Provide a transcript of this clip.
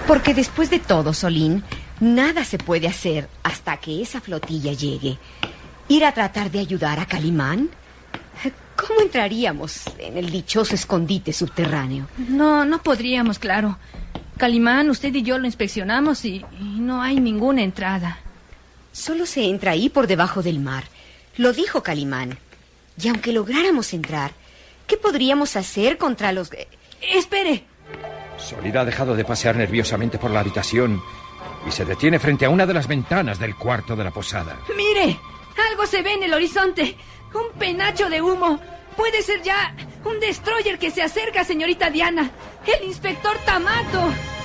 Porque después de todo, Solín, nada se puede hacer hasta que esa flotilla llegue. ¿Ir a tratar de ayudar a Calimán? ¿Cómo entraríamos en el dichoso escondite subterráneo? No podríamos, claro. Calimán, usted y yo lo inspeccionamos y no hay ninguna entrada. Solo se entra ahí por debajo del mar. Lo dijo Calimán. Y aunque lográramos entrar, ¿qué podríamos hacer contra los...? ¡Espere! Solid ha dejado de pasear nerviosamente por la habitación y se detiene frente a una de las ventanas del cuarto de la posada. ¡Mire! Algo se ve en el horizonte. Un penacho de humo. Puede ser ya un destroyer que se acerca, señorita Diana. El inspector Tamato.